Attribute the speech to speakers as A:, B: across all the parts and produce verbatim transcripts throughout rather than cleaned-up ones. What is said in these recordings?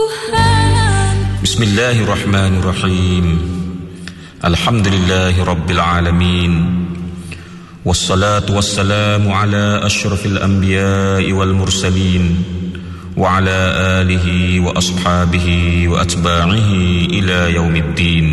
A: Bismillahirrahmanirrahim. Alhamdulillahi Rabbil Alamin. Wassalatu wassalamu ala ashrafil anbiya'i wal mursalin wa ala alihi wa ashabihi wa atba'ihi ila yaumiddin.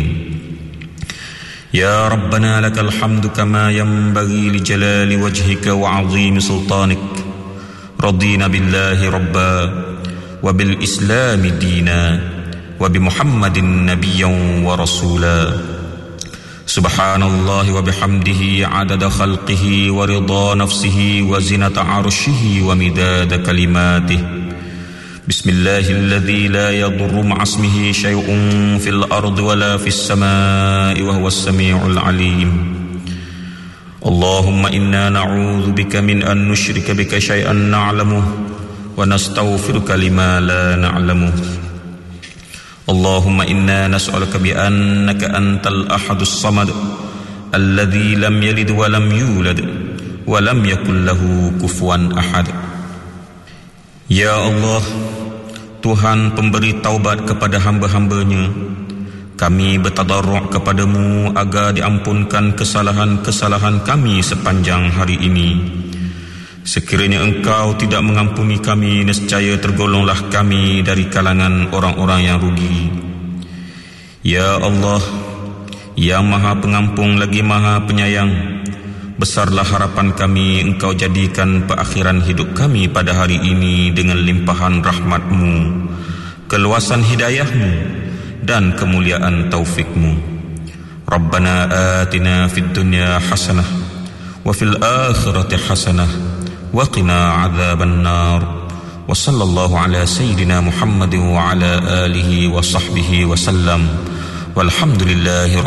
A: Ya Rabbana lakal hamdu kama yanbaghi li jalali wajhika wa 'azimi sultanik. Radina billahi rabba wa bil islami dina wa bi Muhammadin nabiyyan wa rasula. Subhanallah wa bihamdihi adada khalqihi wa ridha nafsihi wa zinata arshihi wa midada kalimatihi. Bismillahilladzi la yadurru ma'asmihi syai'un fil ardi wa la fis samai wa huwas samiul alim. Allahumma inna na'udzu bika min an nusyrika bika syai'an na'lamuhu wa nastaghfiruka lima la na'lamuhu. Allahumma inna nas'aluka bi annaka antal ahadus samad alladzi lam yalid wa lam yulad wa lam yakul lahu kufuwan ahad. Ya Allah, Tuhan pemberi taubat kepada hamba-hamba-Nya, kami bertadarruk kepadamu agar diampunkan kesalahan-kesalahan kami sepanjang hari ini. Sekiranya Engkau tidak mengampuni kami, nescaya tergolonglah kami dari kalangan orang-orang yang rugi. Ya Allah, yang Maha Pengampun lagi Maha Penyayang, besarlah harapan kami Engkau jadikan perakhiran hidup kami pada hari ini dengan limpahan rahmat-Mu, keluasan hidayah-Mu dan kemuliaan taufik-Mu. Rabbana atina fid dunya hasanah wa fil akhirati hasanah wa qina adzaban nar. Wa sallallahu ala sayyidina Muhammadin wa ala alihi wa sahbihi wa sallam. Walhamdulillahi